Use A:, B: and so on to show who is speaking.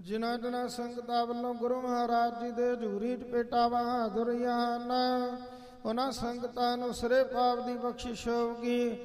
A: ਜਿਨ੍ਹਾਂ ਜਿਨ੍ਹਾਂ ਸੰਗਤਾਂ ਵੱਲੋਂ ਗੁਰੂ ਮਹਾਰਾਜ ਜੀ ਦੇ ਹਜ਼ੂਰੀ 'ਚ ਭੇਟਾਂ ਬਹਾਦੁਰੀਆਂ ਹਨ, ਉਹਨਾਂ ਸੰਗਤਾਂ ਨੂੰ ਸਿਰੇ ਪਾਪ ਦੀ ਬਖਸ਼ਿਸ਼ ਹੋਊਗੀ।